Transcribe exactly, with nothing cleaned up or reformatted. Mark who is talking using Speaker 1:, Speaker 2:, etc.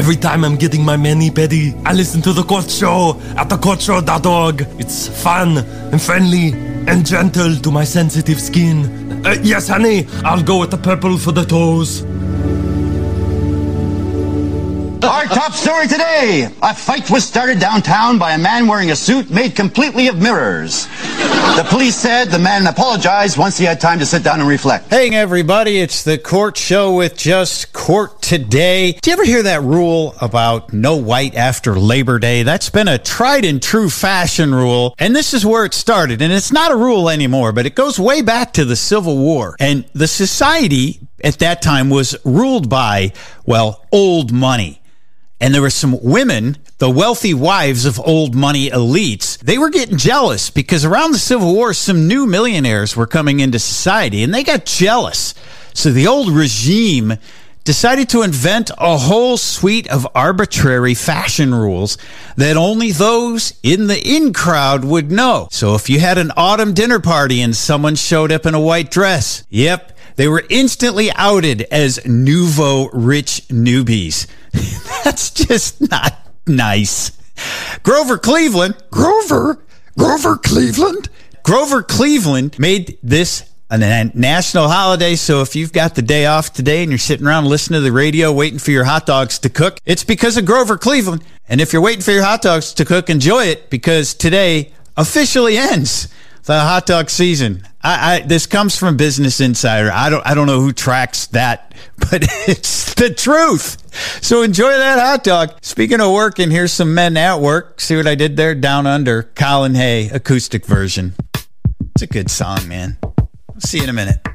Speaker 1: Every time I'm getting my mani-pedi, I listen to The Court Show at the court show dot org. It's fun and friendly and gentle to my sensitive skin. Uh, yes, honey, I'll go with the purple for the toes.
Speaker 2: Our top story today. A fight was started downtown by a man wearing a suit made completely of mirrors. The police said the man apologized once he had time to sit down and reflect.
Speaker 3: Hey, everybody, it's the Court Show with Just Court Today. Did you ever hear that rule about no white after Labor Day? That's been a tried and true fashion rule, and this is where it started. And it's not a rule anymore, but it goes way back to the Civil War. And the society at that time was ruled by, well, old money. And there were some women, the wealthy wives of old money elites. They were getting jealous because around the Civil War, some new millionaires were coming into society, and they got jealous. So the old regime decided to invent a whole suite of arbitrary fashion rules that only those in the in crowd would know. So if you had an autumn dinner party and someone showed up in a white dress, yep, they were instantly outed as nouveau rich newbies. That's just not nice. Grover Cleveland, Grover, Grover Cleveland, Grover Cleveland made this a national holiday. So if you've got the day off today and you're sitting around listening to the radio waiting for your hot dogs to cook, it's because of Grover Cleveland. And if you're waiting for your hot dogs to cook, enjoy it, because today officially ends the hot dog season. I, I this comes from Business Insider. I don't I don't know who tracks that, but it's the truth. So enjoy that hot dog. Speaking of working, here's some men at work. See what I did there? Down Under, Colin Hay, acoustic version. It's a good song, man. See you in a minute.